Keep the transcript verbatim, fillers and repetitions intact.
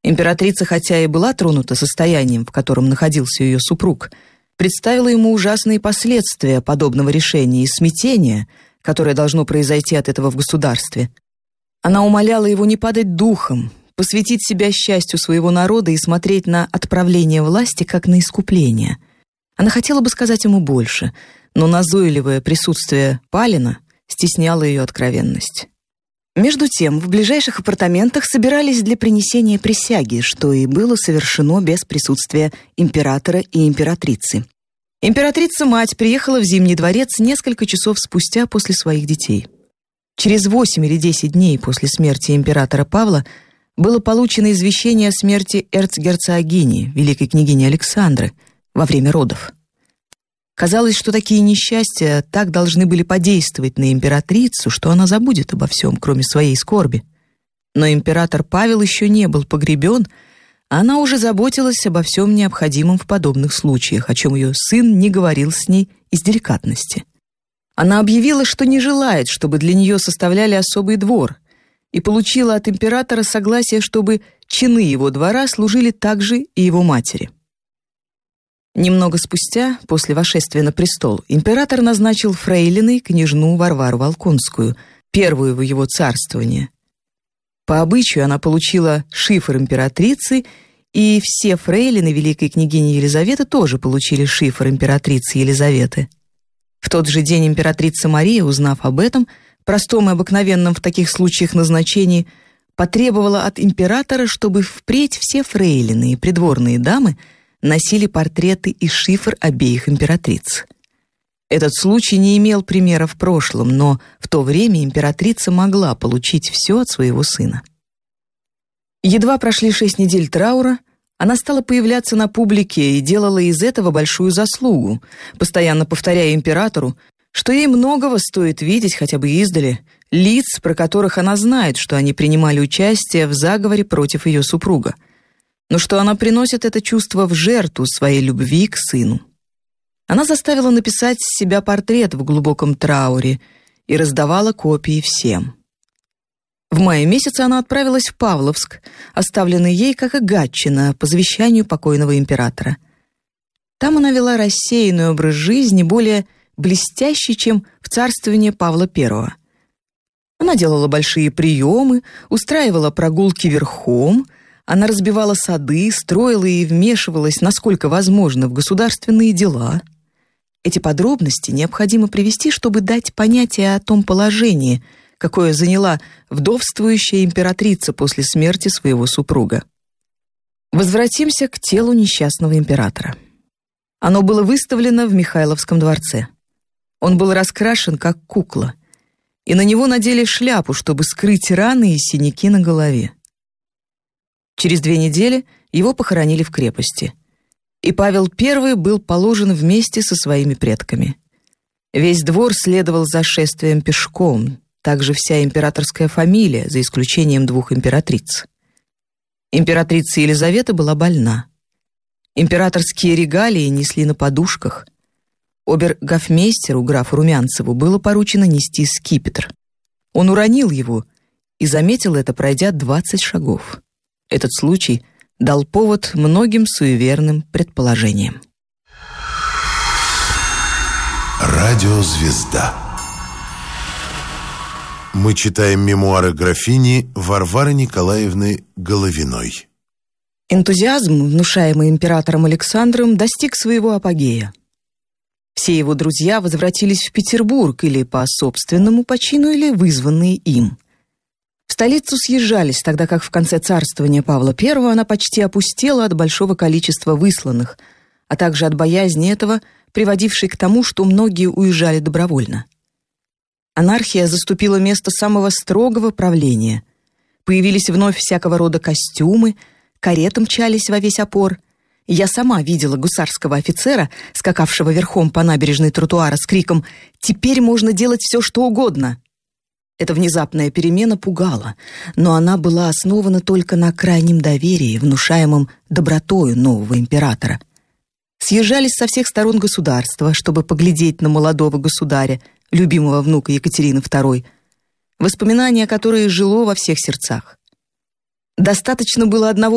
Императрица, хотя и была тронута состоянием, в котором находился ее супруг, представила ему ужасные последствия подобного решения и смятения, которое должно произойти от этого в государстве. Она умоляла его не падать духом, посвятить себя счастью своего народа и смотреть на отправление власти как на искупление. Она хотела бы сказать ему больше, но назойливое присутствие Палина стесняло ее откровенность. Между тем, в ближайших апартаментах собирались для принесения присяги, что и было совершено без присутствия императора и императрицы. Императрица-мать приехала в Зимний дворец несколько часов спустя после своих детей. Через восемь или десять дней после смерти императора Павла было получено извещение о смерти эрцгерцогини, великой княгини Александры, во время родов. Казалось, что такие несчастья так должны были подействовать на императрицу, что она забудет обо всем, кроме своей скорби. Но император Павел еще не был погребен, а она уже заботилась обо всем необходимом в подобных случаях, о чем ее сын не говорил с ней из деликатности. Она объявила, что не желает, чтобы для нее составляли особый двор, и получила от императора согласие, чтобы чины его двора служили также и его матери. Немного спустя, после восшествия на престол, император назначил фрейлиной княжну Варвару Волконскую, первую в его царствовании. По обычаю она получила шифр императрицы, и все фрейлины великой княгини Елизаветы тоже получили шифр императрицы Елизаветы. В тот же день императрица Мария, узнав об этом, простом и обыкновенном в таких случаях назначении, потребовала от императора, чтобы впредь все фрейлины и придворные дамы носили портреты и шифр обеих императриц. Этот случай не имел примера в прошлом, но в то время императрица могла получить все от своего сына. Едва прошли шесть недель траура, она стала появляться на публике и делала из этого большую заслугу, постоянно повторяя императору, что ей многого стоит видеть хотя бы издали лиц, про которых она знает, что они принимали участие в заговоре против ее супруга, но что она приносит это чувство в жертву своей любви к сыну. Она заставила написать с себя портрет в глубоком трауре и раздавала копии всем. В мае месяце она отправилась в Павловск, оставленный ей как и Гатчина по завещанию покойного императора. Там она вела рассеянный образ жизни, более блестящий, чем в царствовании Павла Первого. Она делала большие приемы, устраивала прогулки верхом, она разбивала сады, строила и вмешивалась, насколько возможно, в государственные дела. Эти подробности необходимо привести, чтобы дать понятие о том положении, какое заняла вдовствующая императрица после смерти своего супруга. Возвратимся к телу несчастного императора. Оно было выставлено в Михайловском дворце. Он был раскрашен как кукла, и на него надели шляпу, чтобы скрыть раны и синяки на голове. Через две недели его похоронили в крепости, и Павел Первый был положен вместе со своими предками. Весь двор следовал за шествием пешком, также вся императорская фамилия, за исключением двух императриц. Императрица Елизавета была больна. Императорские регалии несли на подушках. Обер-гофмейстеру графу Румянцеву было поручено нести скипетр. Он уронил его и заметил это, пройдя двадцать шагов. Этот случай дал повод многим суеверным предположениям. Радиозвезда. Мы читаем мемуары графини Варвары Николаевны Головиной. Энтузиазм, внушаемый императором Александром, достиг своего апогея. Все его друзья возвратились в Петербург или по собственному почину, или вызванные им. В столицу съезжались, тогда как в конце царствования Павла Первого она почти опустела от большого количества высланных, а также от боязни этого, приводившей к тому, что многие уезжали добровольно. Анархия заступила место самого строгого правления. Появились вновь всякого рода костюмы, кареты мчались во весь опор. Я сама видела гусарского офицера, скакавшего верхом по набережной тротуара с криком «Теперь можно делать все, что угодно!». Эта внезапная перемена пугала, но она была основана только на крайнем доверии, внушаемом добротою нового императора. Съезжались со всех сторон государства, чтобы поглядеть на молодого государя, любимого внука Екатерины Второй, воспоминание, которое жило во всех сердцах. Достаточно было одного